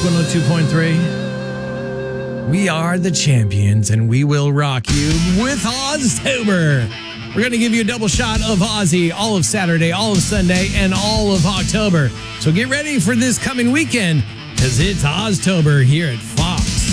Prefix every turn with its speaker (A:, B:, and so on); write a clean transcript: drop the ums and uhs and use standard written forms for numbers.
A: 102.3. We are the champions, and we will rock you with Oztober. We're going to give you a double shot of Ozzy all of Saturday, all of Sunday, and all of October. So get ready for this coming weekend, because it's Oztober here at